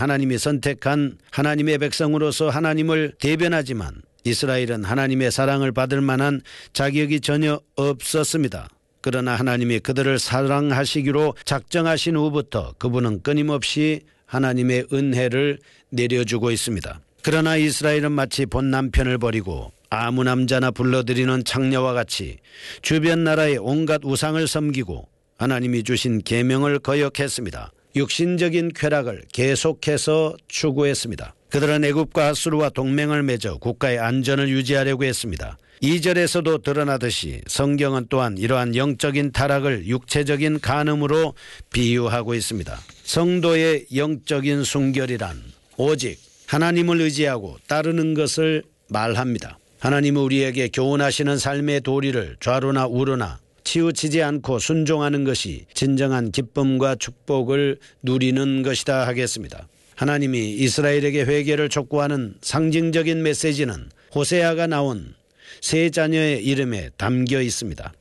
하나님이 선택한 하나님의 백성으로서 하나님을 대변하지만 이스라엘은 하나님의 사랑을 받을 만한 자격이 전혀 없었습니다. 그러나 하나님이 그들을 사랑하시기로 작정하신 후부터 그분은 끊임없이 하나님의 은혜를 내려주고 있습니다. 그러나 이스라엘은 마치 본 남편을 버리고 아무 남자나 불러들이는 창녀와 같이 주변 나라의 온갖 우상을 섬기고 하나님이 주신 계명을 거역했습니다. 육신적인 쾌락을 계속해서 추구했습니다. 그들은 애굽과 아수르와 동맹을 맺어 국가의 안전을 유지하려고 했습니다. 2절에서도 드러나듯이 성경은 또한 이러한 영적인 타락을 육체적인 간음으로 비유하고 있습니다. 성도의 영적인 순결이란 오직 하나님을 의지하고 따르는 것을 말합니다. 하나님은 우리에게 교훈하시는 삶의 도리를 좌로나 우로나 치우치지 않고 순종하는 것이 진정한 기쁨과 축복을 누리는 것이다 하겠습니다. 하나님이 이스라엘에게 회개를 촉구하는 상징적인 메시지는 호세아가 나온 세 자녀의 이름에 담겨 있습니다.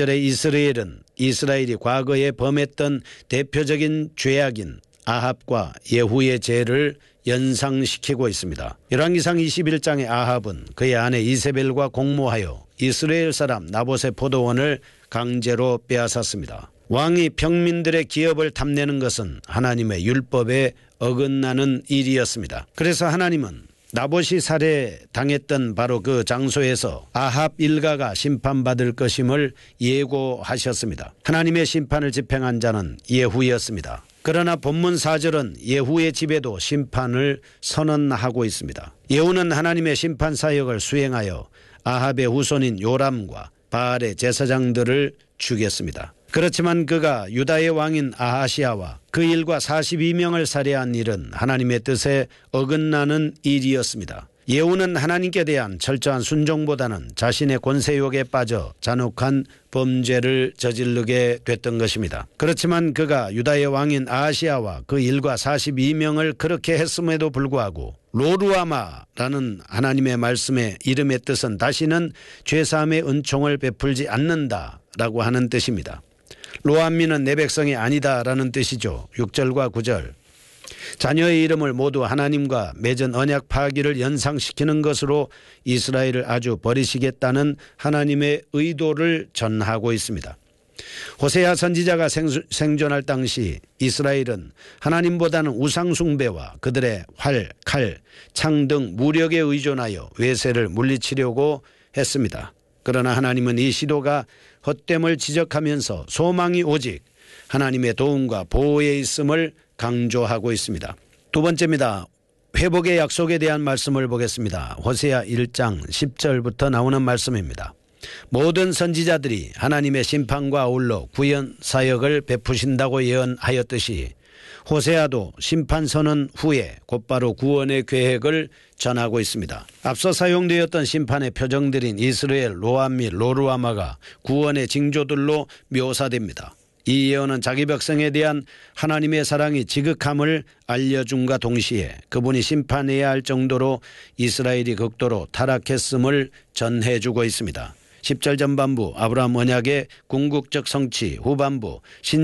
4절의 이스라엘이 과거에 범했던 대표적인 죄악인 아합과 예후의 죄를 연상시키고 있습니다. 열왕기상 21장의 아합은 그의 아내 이세벨과 공모하여 이스라엘 사람 나봇의 포도원을 강제로 빼앗았습니다. 왕이 평민들의 기업을 탐내는 것은 하나님의 율법에 어긋나는 일이었습니다. 그래서 하나님은 나봇이 살해당했던 바로 그 장소에서 아합 일가가 심판받을 것임을 예고하셨습니다. 하나님의 심판을 집행한 자는 예후였습니다. 그러나 본문 4절은 예후의 집에도 심판을 선언하고 있습니다. 예후는 하나님의 심판 사역을 수행하여 아합의 후손인 요람과 바알의 제사장들을 죽였습니다. 그렇지만 그가 유다의 왕인 아하시아와 그 일과 42명을 살해한 일은 하나님의 뜻에 어긋나는 일이었습니다. 예후는 하나님께 대한 철저한 순종보다는 자신의 권세욕에 빠져 잔혹한 범죄를 저지르게 됐던 것입니다. 그렇지만 그가 유다의 왕인 아하시아와 그 일과 42명을 그렇게 했음에도 불구하고 로루아마라는 하나님의 말씀의 이름의 뜻은 다시는 죄사함의 은총을 베풀지 않는다라고 하는 뜻입니다. 로암미는 내 백성이 아니다라는 뜻이죠. 6절과 9절. 자녀의 이름을 모두 하나님과 맺은 언약 파기를 연상시키는 것으로 이스라엘을 아주 버리시겠다는 하나님의 의도를 전하고 있습니다. 호세아 선지자가 생존할 당시 이스라엘은 하나님보다는 우상 숭배와 그들의 활, 칼, 창 등 무력에 의존하여 외세를 물리치려고 했습니다. 그러나 하나님은 이 시도가 헛됨을 지적하면서 소망이 오직 하나님의 도움과 보호에 있음을 강조하고 있습니다. 두 번째입니다. 회복의 약속에 대한 말씀을 보겠습니다. 호세아 1장 10절부터 나오는 말씀입니다. 모든 선지자들이 하나님의 심판과 아울러 구원 사역을 베푸신다고 예언하였듯이 호세아도 심판 선언 후에 곧바로 구원의 계획을 전하고 있습니다. 앞서 사용되었던 심판의 표정들인 이스라엘, 로암 및 로루아마가 구원의 징조들로 묘사됩니다. 이 예언은 자기 백성에 대한 하나님의 사랑이 지극함을 알려줌과 동시에 그분이 심판해야 할 정도로 이스라엘이 극도로 타락했음을 전해주고 있습니다. 10절 전반부 아브라함 언약의 궁극적 성취, 후반부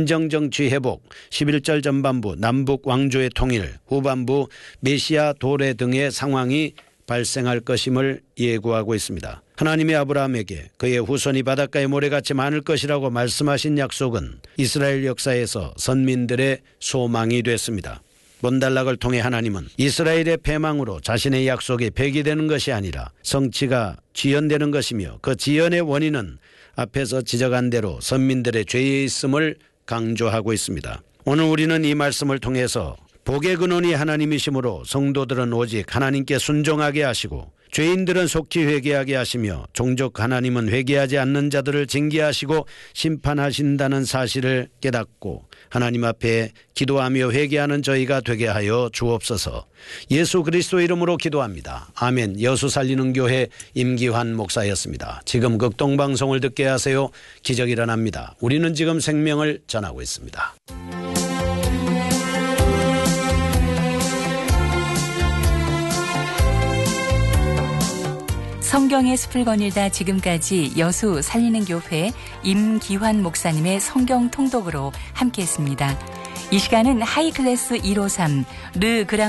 신정정치 회복, 11절 전반부 남북 왕조의 통일, 후반부 메시아 도래 등의 상황이 발생할 것임을 예고하고 있습니다. 하나님의 아브라함에게 그의 후손이 바닷가의 모래같이 많을 것이라고 말씀하신 약속은 이스라엘 역사에서 선민들의 소망이 됐습니다. 본달락을 통해 하나님은 이스라엘의 패망으로 자신의 약속이 폐기되는 것이 아니라 성취가 지연되는 것이며 그 지연의 원인은 앞에서 지적한 대로 선민들의 죄에 있음을 강조하고 있습니다. 오늘 우리는 이 말씀을 통해서 복의 근원이 하나님이시므로 성도들은 오직 하나님께 순종하게 하시고 죄인들은 속히 회개하게 하시며 종족 하나님은 회개하지 않는 자들을 징계하시고 심판하신다는 사실을 깨닫고 하나님 앞에 기도하며 회개하는 저희가 되게 하여 주옵소서. 예수 그리스도 이름으로 기도합니다. 아멘. 여수 살리는 교회 임기환 목사였습니다. 지금 극동방송을 듣게 하세요. 기적이 일어납니다. 우리는 지금 생명을 전하고 있습니다. 성경의 숲을 거닐다 지금까지 여수 살리는 교회 임기환 목사님의 성경 통독으로 함께했습니다. 이 시간은 하이클래스 153 르 그랑